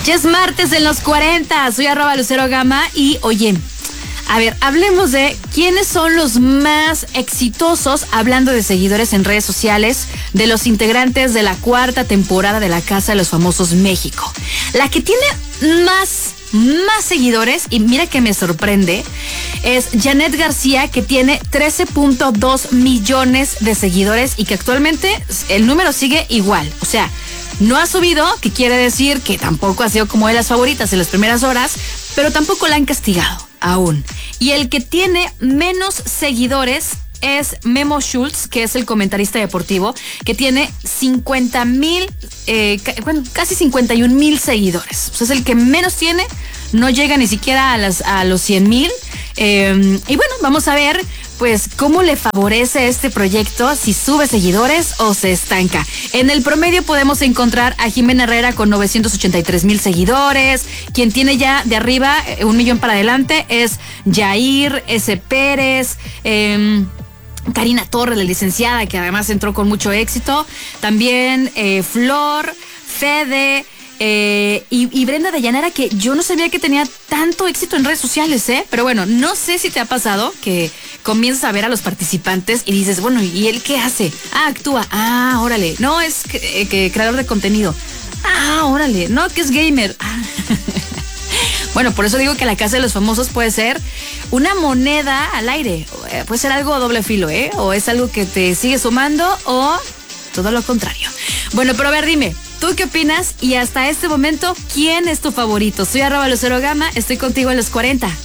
Ya es martes en los 40. Soy @LuceroGama y oye, a ver, hablemos de quiénes son los más exitosos, hablando de seguidores en redes sociales, de los integrantes de la 4ª temporada de La Casa de los Famosos México. La que tiene más seguidores, y mira que me sorprende, es Janet García, que tiene 13.2 millones de seguidores y que actualmente el número sigue igual. O sea, no ha subido, que quiere decir que tampoco ha sido como de las favoritas en las primeras horas, pero tampoco la han castigado aún. Y el que tiene menos seguidores es Memo Schultz, que es el comentarista deportivo, que tiene 50,000, casi 51,000 seguidores. O sea, es el que menos tiene, no llega ni siquiera a los 100,000. Y bueno, vamos a ver pues cómo le favorece este proyecto, si sube seguidores o se estanca. En el promedio podemos encontrar a Jimena Herrera con 983,000 seguidores. Quien tiene ya de arriba 1,000,000 para adelante es Jair S. Pérez, Karina Torres, la licenciada, que además entró con mucho éxito. También Flor, Fede, y Brenda de Llanera, que yo no sabía que tenía tanto éxito en redes sociales, pero bueno, no sé si te ha pasado que comienzas a ver a los participantes y dices, bueno, ¿y él qué hace? Actúa, órale, no, es que creador de contenido, órale, no, que es gamer, Bueno, por eso digo que La Casa de los Famosos puede ser una moneda al aire, puede ser algo doble filo, o es algo que te sigue sumando o todo lo contrario. Bueno, pero a ver, dime, ¿tú qué opinas? Y hasta este momento, ¿quién es tu favorito? Soy @LuceroGama, estoy contigo en los 40.